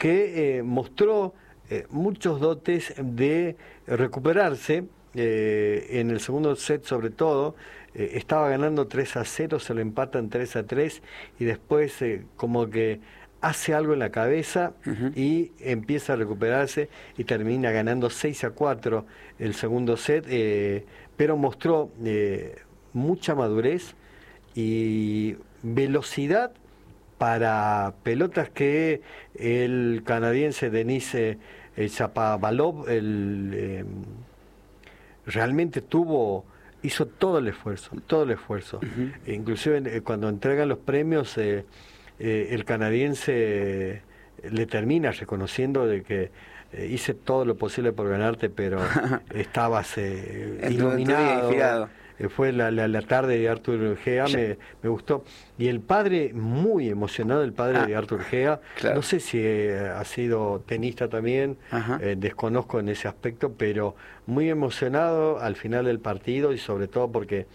que mostró muchos dotes de recuperarse. En el segundo set sobre todo, estaba ganando 3-0, se lo empatan 3-3 y después como que hace algo en la cabeza y empieza a recuperarse y termina ganando 6-4 el segundo set, pero mostró mucha madurez y velocidad para pelotas que el canadiense Denis Shapovalov realmente hizo todo el esfuerzo. Inclusive cuando entregan los premios, el canadiense le termina reconociendo de que hice todo lo posible por ganarte, pero estabas iluminado. Fue la tarde de Artur Gea, me gustó. Y el padre, muy emocionado, el padre de Artur Gea, claro. No sé si ha sido tenista también, desconozco en ese aspecto, pero muy emocionado al final del partido y sobre todo porque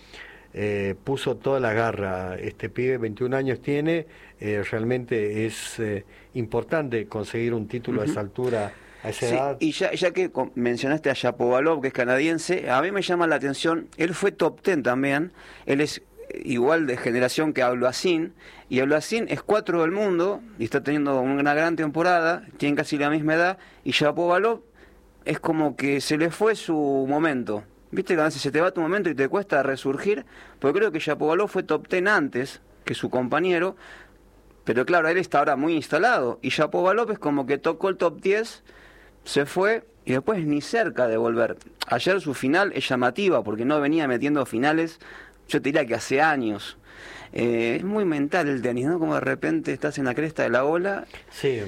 puso toda la garra. Este pibe, 21 años tiene, realmente es importante conseguir un título a esa altura. A esa edad. Y ya que mencionaste a Shapovalov, que es canadiense, a mí me llama la atención, él fue top 10 también, él es igual de generación que Abloazin, y Abloazin es 4 del mundo, y está teniendo una gran temporada, tienen casi la misma edad, y Shapovalov es como que se le fue su momento. ¿Viste que a veces se te va tu momento y te cuesta resurgir? Porque creo que Shapovalov fue top 10 antes que su compañero, pero claro, él está ahora muy instalado, y Shapovalov es como que tocó el top 10, se fue y después ni cerca de volver. Ayer su final es llamativa porque no venía metiendo finales, yo te diría que hace años. Es muy mental el tenis, ¿no? Como de repente estás en la cresta de la ola. Sí,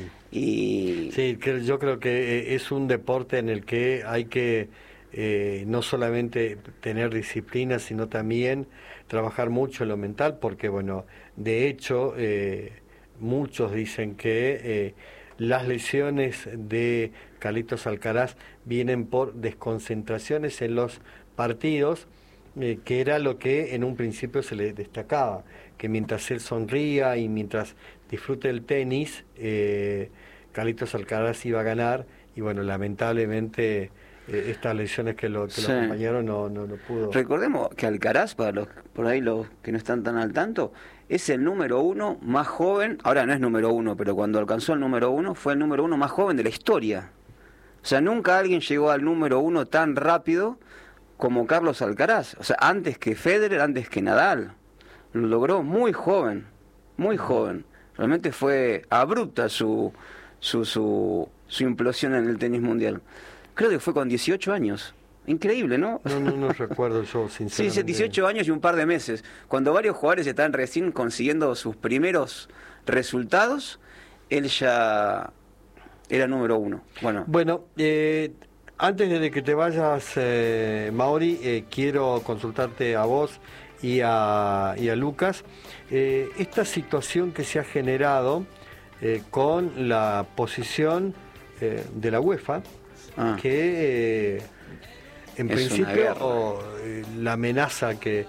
sí, yo creo que es un deporte en el que hay que no solamente tener disciplina, sino también trabajar mucho en lo mental, porque bueno, de hecho, muchos dicen que las lesiones de Carlitos Alcaraz vienen por desconcentraciones en los partidos, que era lo que en un principio se le destacaba, que mientras él sonría y mientras disfrute el tenis, Carlitos Alcaraz iba a ganar, y bueno, lamentablemente estas lesiones que lo acompañaron no pudo. Recordemos que Alcaraz, para los por ahí los que no están tan al tanto, es el número 1 más joven, ahora no es número 1, pero cuando alcanzó el número 1 fue el número 1 más joven de la historia. O sea, nunca alguien llegó al número 1 tan rápido como Carlos Alcaraz. O sea, antes que Federer, antes que Nadal. Lo logró muy joven, muy joven. Realmente fue abrupta su implosión en el tenis mundial. Creo que fue con 18 años. Increíble, ¿no? No recuerdo yo, sinceramente. Sí, 18 años y un par de meses. Cuando varios jugadores están recién consiguiendo sus primeros resultados, él ya era número 1. Bueno, antes de que te vayas, Mauri, quiero consultarte a vos y a Lucas. Esta situación que se ha generado con la posición de la UEFA, que en principio la amenaza que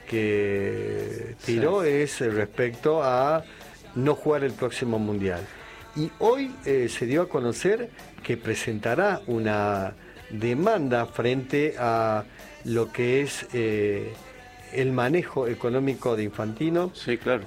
tiró es respecto a no jugar el próximo Mundial. Y hoy se dio a conocer que presentará una demanda frente a lo que es el manejo económico de Infantino. Sí, claro.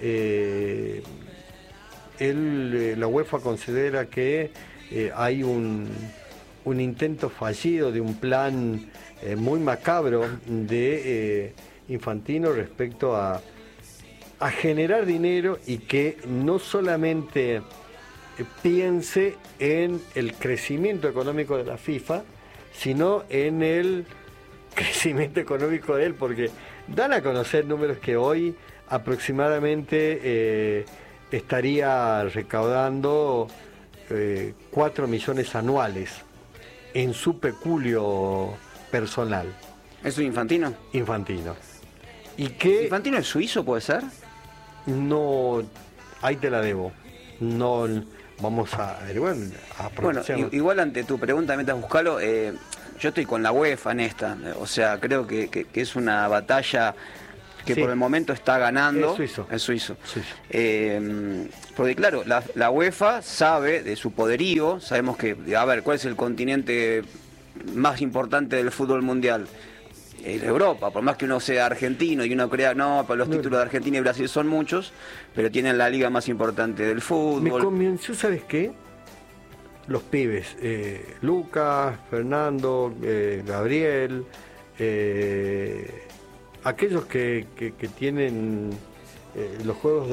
La UEFA considera que hay un intento fallido de un plan muy macabro de Infantino respecto a generar dinero, y que no solamente piense en el crecimiento económico de la FIFA, sino en el crecimiento económico de él, porque dan a conocer números que hoy aproximadamente estaría recaudando 4 millones anuales en su peculio personal. ¿Eso es Infantino? Infantino. ¿Y qué? ¿Infantino es suizo, puede ser? No, ahí te la debo. No, vamos a averiguar. Bueno, igual ante tu pregunta, mientras buscalo, yo estoy con la UEFA en esta. O sea, creo que es una batalla que Sí. por el momento está ganando. Es suizo. Porque claro, la UEFA sabe de su poderío, sabemos que, a ver, ¿cuál es el continente más importante del fútbol mundial? Europa, por más que uno sea argentino y uno crea, no, pero los títulos de Argentina y Brasil son muchos, pero tienen la liga más importante del Me fútbol. convenció, ¿sabes qué? Los pibes, Lucas, Fernando, Gabriel, aquellos que tienen los juegos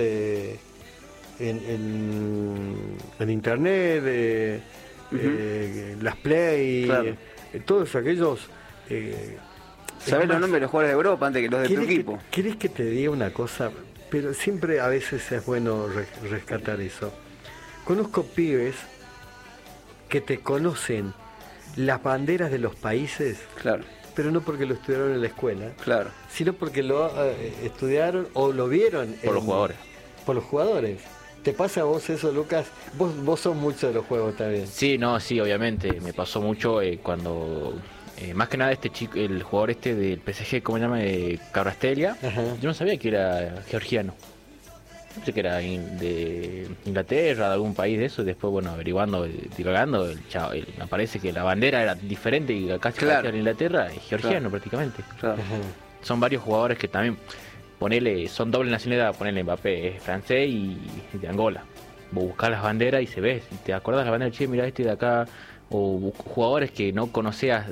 en internet, las Play, Claro. todos aquellos... ¿Sabés los nombres de los jugadores de Europa antes que los de tu equipo? ¿Querés que te diga una cosa? Pero siempre a veces es bueno rescatar eso. Conozco pibes que te conocen las banderas de los países, Claro, pero no porque lo estudiaron en la escuela, claro. sino porque lo estudiaron o lo vieron Por los jugadores. por los jugadores. ¿Te pasa a vos eso, Lucas? Vos sos mucho de los juegos también. Sí, no, sí, obviamente. Me pasó mucho cuando... más que nada este chico, el jugador este del PSG, ¿cómo se llama? Cabrastelia. Ajá. Yo no sabía que era georgiano. Pensé que era de Inglaterra, de algún país de eso, y después, bueno, averiguando, divagando, me parece que la bandera era diferente y casi Claro. parecía en Inglaterra, es georgiano Claro. prácticamente. Claro. Ajá. Son varios jugadores que también, son doble nacionalidad, ponele Mbappé, es francés y de Angola. Vos buscás las banderas y se ves, y te acordás de la bandera, che, mirá este de acá, o jugadores que no conocías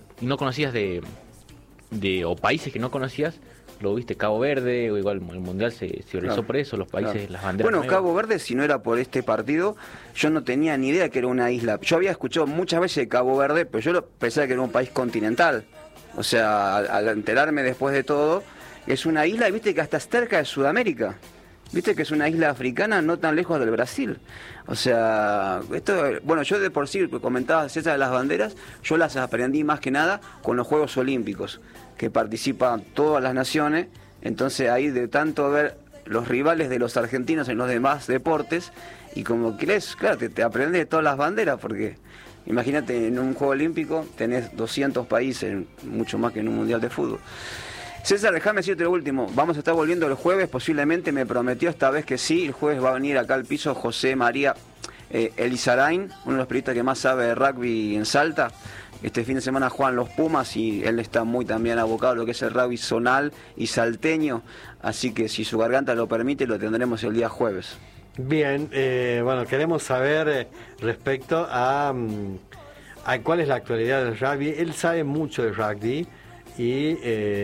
o países que no conocías, lo viste, Cabo Verde, o igual el Mundial se organizó Claro. por eso, los países, Claro. las banderas Bueno, nuevas. Cabo Verde, si no era por este partido, yo no tenía ni idea que era una isla. Yo había escuchado muchas veces de Cabo Verde, pero yo pensaba que era un país continental. O sea, al enterarme después de todo, es una isla, viste que hasta cerca de Sudamérica. Viste que es una isla africana no tan lejos del Brasil. O sea, esto, bueno, yo de por sí, comentaba César de las banderas, yo las aprendí más que nada con los Juegos Olímpicos, que participan todas las naciones. Entonces ahí de tanto ver los rivales de los argentinos en los demás deportes, y como crees, claro, te aprendes de todas las banderas, porque imagínate, en un Juego Olímpico tenés 200 países, mucho más que en un Mundial de Fútbol. César, déjame decirte lo último, vamos a estar volviendo el jueves, posiblemente me prometió esta vez que sí, el jueves va a venir acá al piso José María Elizarain, uno de los periodistas que más sabe de rugby en Salta. Este fin de semana juegan los Pumas y él está muy también abocado a lo que es el rugby zonal y salteño, así que si su garganta lo permite lo tendremos el día jueves. Bien, bueno, queremos saber respecto a cuál es la actualidad del rugby. Él sabe mucho de rugby y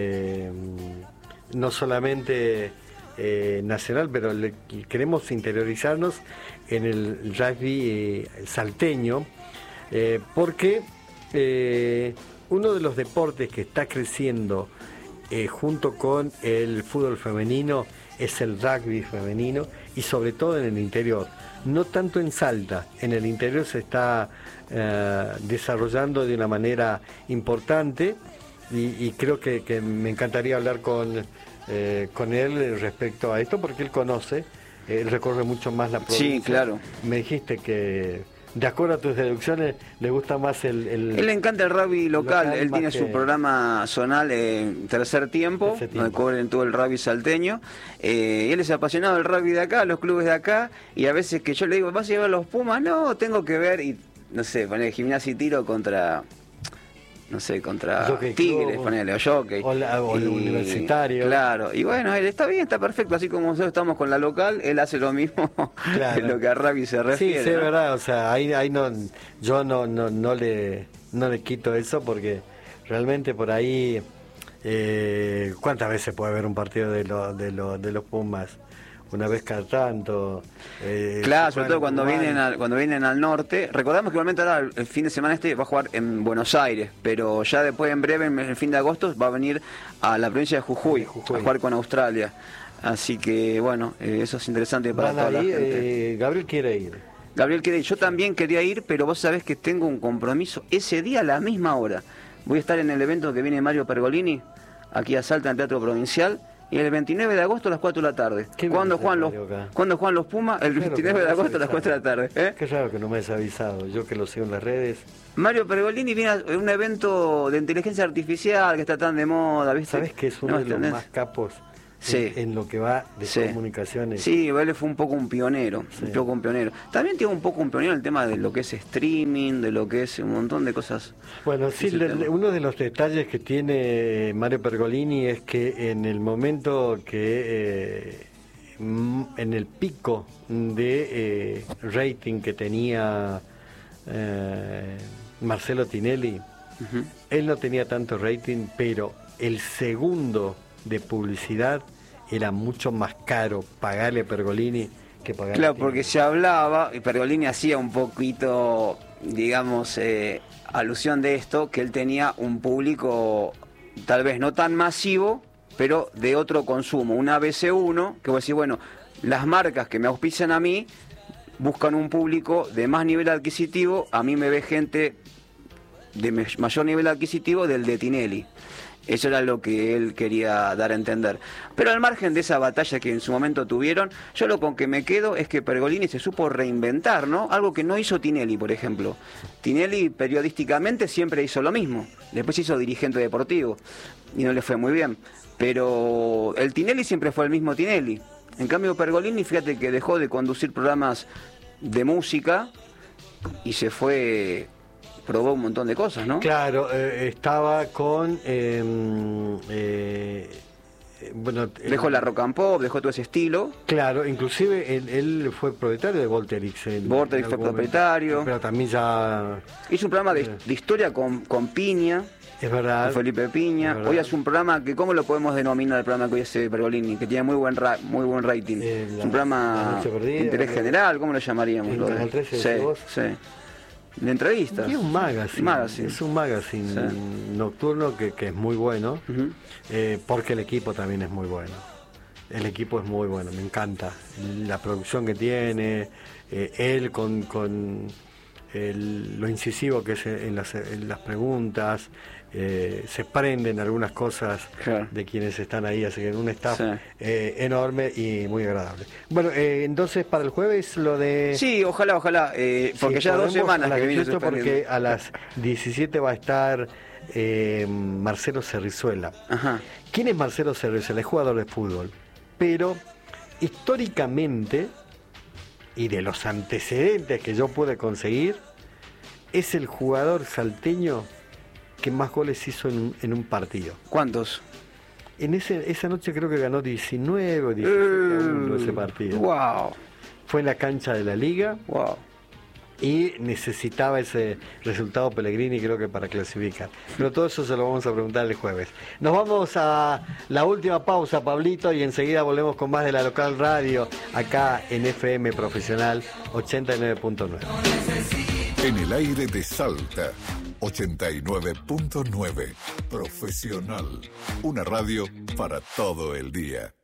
no solamente nacional, pero queremos interiorizarnos en el rugby salteño, porque uno de los deportes que está creciendo junto con el fútbol femenino es el rugby femenino, y sobre todo en el interior, no tanto en Salta. En el interior se está desarrollando de una manera importante, y creo que me encantaría hablar con él respecto a esto, porque él conoce, él recorre mucho más la provincia. Sí, claro. Me dijiste que, de acuerdo a tus deducciones, le gusta más él le encanta el rugby local, él más tiene su programa zonal en Tercer Tiempo, donde cubren todo el rugby salteño, y él es apasionado del rugby de acá, los clubes de acá, y a veces que yo le digo, ¿vas a llevar los Pumas? No, tengo que ver, y no sé, poner Gimnasia y Tiro contra Jockey Tigres, Club, ponele, o Jockey. o el Universitario. Claro, y bueno, él está bien, está perfecto, así como nosotros estamos con la local, él hace lo mismo Claro. en lo que a rugby se refiere. Sí, ¿no? es verdad, o sea, ahí no, yo no le quito eso, porque realmente por ahí, ¿cuántas veces puede haber un partido de los Pumas? Una vez cada tanto. Claro, sobre todo cuando vienen al norte. Recordamos que igualmente ahora el fin de semana va a jugar en Buenos Aires, pero ya después en breve, en el fin de agosto, va a venir a la provincia de Jujuy. A jugar con Australia. Así que bueno, eso es interesante para toda la gente. Gabriel quiere ir. Gabriel quiere ir. Yo también quería ir, pero vos sabés que tengo un compromiso ese día a la misma hora. Voy a estar en el evento que viene Mario Pergolini, aquí a Salta, en el Teatro Provincial. Y el 29 de agosto a las 4 de la tarde. ¿Cuándo juegan los Pumas? El 29 de agosto a las 4 de la tarde. Qué raro que no me hayas avisado, yo que lo sigo en las redes. Mario Pergolini viene a un evento de inteligencia artificial que está tan de moda, ¿viste? ¿Sabés que es uno de los más capos Sí. en lo que va de Sí. comunicaciones. Sí, Vélez fue un poco un pionero, Sí. un poco un pionero. También tiene un poco un pionero en el tema de lo que es streaming, de lo que es un montón de cosas. Bueno, sí, Ese tema. uno de los detalles que tiene Mario Pergolini es que en el momento que, en el pico de rating que tenía Marcelo Tinelli, Ujú. él no tenía tanto rating, pero el segundo de publicidad era mucho más caro pagarle a Pergolini que pagarle Claro, a porque Tinelli. se hablaba, y Pergolini hacía un poquito, digamos, alusión de esto, que él tenía un público tal vez no tan masivo, pero de otro consumo, una ABC1, que vos decís, bueno, las marcas que me auspician a mí buscan un público de más nivel adquisitivo, a mí me ve gente de mayor nivel adquisitivo del de Tinelli. Eso era lo que él quería dar a entender. Pero al margen de esa batalla que en su momento tuvieron, yo lo con que me quedo es que Pergolini se supo reinventar, ¿no? Algo que no hizo Tinelli, por ejemplo. Tinelli periodísticamente siempre hizo lo mismo. Después hizo dirigente deportivo y no le fue muy bien. Pero el Tinelli siempre fue el mismo Tinelli. En cambio Pergolini, fíjate que dejó de conducir programas de música y se fue... probó un montón de cosas, ¿no? Claro, estaba con... bueno, Dejó la rock and pop, dejó todo ese estilo. Claro, inclusive él fue propietario de Volterix. Volterix fue propietario. Pero también ya... Hizo un programa de historia con Piña, Es verdad. con Felipe Piña. es verdad. Hoy hace un programa que, ¿cómo lo podemos denominar el programa que hoy hace Pergolini? Que tiene muy buen rating. Es un La programa Noche Perdida, de interés general, ¿cómo lo llamaríamos? En Lo de- Canal 13 sí, decís vos. sí. De entrevistas. Y es un magazine. Magazine. Es un magazine Sí. nocturno que es muy bueno, Ujú. porque el equipo también es muy bueno. El equipo es muy bueno, me encanta. La producción que tiene, él con lo incisivo que es en las preguntas, se prenden algunas cosas Claro. de quienes están ahí, así que en un staff Sí. enorme y muy agradable. Bueno, entonces para el jueves lo de... Sí, ojalá, porque Sí, ya 2 podemos semanas a las que viene 18 porque suspendiendo. a las 17 va a estar Marcelo Cerrizuela. Ajá. ¿Quién es Marcelo Cerrizuela? Es jugador de fútbol, pero históricamente y de los antecedentes que yo pude conseguir, es el jugador salteño que más goles hizo en un partido. ¿Cuántos? Esa noche creo que ganó 19 o 17-1 ese partido. Wow, Fue en la cancha de la Liga wow. y necesitaba ese resultado Pellegrini, creo que para clasificar. Pero todo eso se lo vamos a preguntar el jueves. Nos vamos a la última pausa, Pablito, y enseguida volvemos con más de la local radio acá en FM Profesional 89.9. En el aire de Salta, 89.9. Profesional. Una radio para todo el día.